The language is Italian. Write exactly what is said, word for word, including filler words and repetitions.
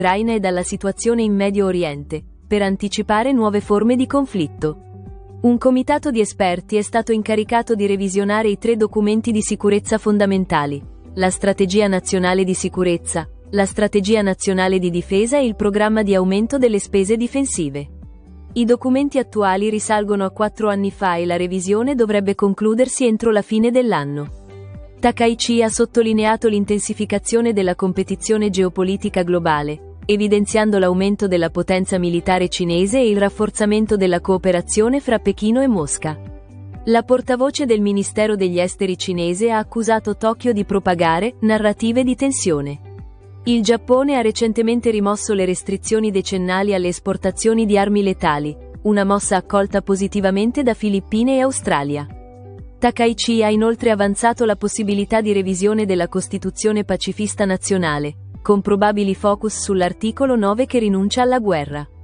Ucraina e dalla situazione in Medio Oriente, per anticipare nuove forme di conflitto. Un comitato di esperti è stato incaricato di revisionare i tre documenti di sicurezza fondamentali: la Strategia Nazionale di Sicurezza, la Strategia Nazionale di Difesa e il Programma di aumento delle spese difensive. I documenti attuali risalgono a quattro anni fa e la revisione dovrebbe concludersi entro la fine dell'anno. Takaichi ha sottolineato l'intensificazione della competizione geopolitica globale, evidenziando l'aumento della potenza militare cinese e il rafforzamento della cooperazione fra Pechino e Mosca. La portavoce del Ministero degli Esteri cinese ha accusato Tokyo di propagare narrative di tensione. Il Giappone ha recentemente rimosso le restrizioni decennali alle esportazioni di armi letali, una mossa accolta positivamente da Filippine e Australia. Takaichi ha inoltre avanzato la possibilità di revisione della Costituzione pacifista nazionale, con probabili focus sull'articolo nove che rinuncia alla guerra.